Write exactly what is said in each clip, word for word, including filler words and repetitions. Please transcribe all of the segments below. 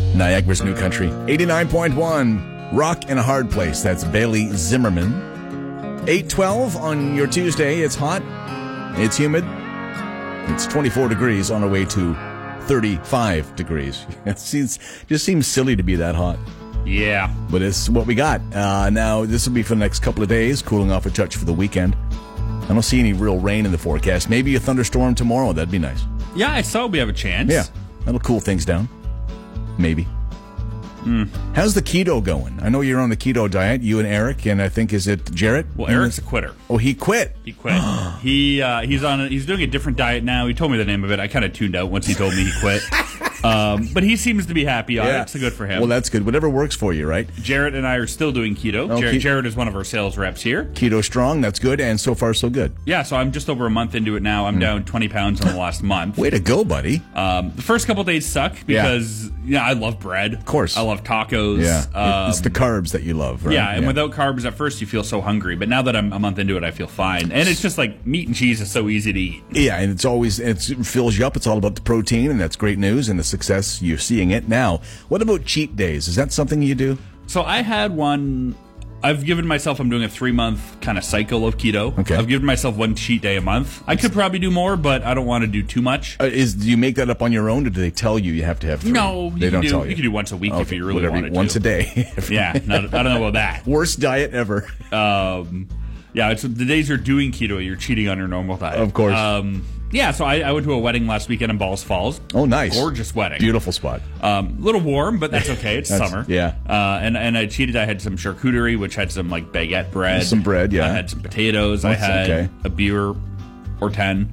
Niagara's New Country. eighty-nine point one. Rock in a Hard Place. That's Bailey Zimmerman. eight twelve on your Tuesday. It's hot. It's humid. It's twenty-four degrees on our way to thirty-five degrees. It seems, just seems silly to be that hot. Yeah. But it's what we got. Uh, now, this will be for the next couple of days, cooling off a touch for the weekend. I don't see any real rain in the forecast. Maybe a thunderstorm tomorrow. That'd be nice. Yeah, I saw we have a chance. Yeah. That'll cool things down. Maybe. Mm. How's the keto going? I know you're on the keto diet, you and Eric, and I think, is it Jarrett? Well, Eric's a quitter. Oh, he quit. He quit. he uh, he's on. A, he's doing a different diet now. He told me the name of it. I kind of tuned out once he told me he quit. Um, but he seems to be happy on Yeah. it, so good for him. Well, that's good. Whatever works for you, right? Jarrett and I are still doing keto. Oh, Jarrett, ke- Jarrett is one of our sales reps here. Keto strong, that's good, and so far so good. Yeah, so I'm just over a month into it now. I'm mm. down twenty pounds in the last month. Way to go, buddy. Um, the first couple days suck because yeah. you know, I love bread. Of course. I love tacos. Yeah, Um, it's the carbs that you love, right? Yeah, and yeah. without carbs, at first you feel so hungry. But now that I'm a month into it, I feel fine. And it's just like meat and cheese is so easy to eat. Yeah, and it's always, it's, it fills you up. It's all about the protein, and that's great news and the success you're seeing it. Now, what about cheat days? Is that something you do? So I had one. I've given myself, I'm doing a three-month kind of cycle of keto. Okay. I've given myself one cheat day a month. I could probably do more, but I don't want to do too much. Uh, is Do you make that up on your own, or do they tell you you have to have three? No, they you don't can do, tell you. You can do once a week okay, if you really whatever, wanted once to. Once a day. Yeah, not, I don't know about that. Worst diet ever. Um, yeah, it's the days you're doing keto, you're cheating on your normal diet. Of course. Um, yeah, so I, I went to a wedding last weekend in Balls Falls. Oh, nice. Gorgeous wedding. Beautiful spot. A um, little warm, but that's okay. It's that's, summer. Yeah. Uh, and, and I cheated. I had some charcuterie, which had some like baguette bread. Some bread, yeah. I had some potatoes. That's I had okay. a beer or ten,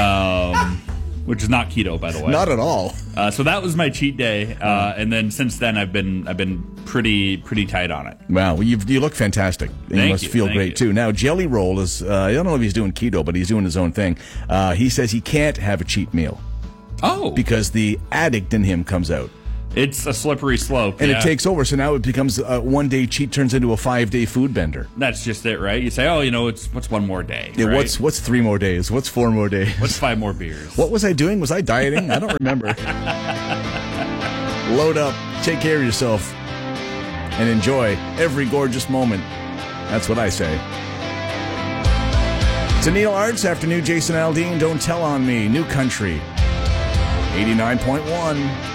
um, which is not keto, by the way. Not at all. Uh, so that was my cheat day, uh, and then since then I've been I've been pretty pretty tight on it. Wow, well, you've, you look fantastic. And Thank you must you, feel thank great you. too. Now, Jelly Roll is, uh, I don't know if he's doing keto, but he's doing his own thing. Uh, he says he can't have a cheat meal Oh, because the addict in him comes out. it's a slippery slope, And yeah. it takes over, so now it becomes a one-day cheat turns into a five-day food bender. That's just it, right? You say, oh, you know, it's what's one more day? Yeah, right? What's what's three more days? What's four more days? what's five more beers? What was I doing? Was I dieting? I don't remember. Load up, take care of yourself, and enjoy every gorgeous moment. That's what I say. To Neil Arts, after new Jason Aldean, Don't Tell on Me, New Country, eighty-nine point one.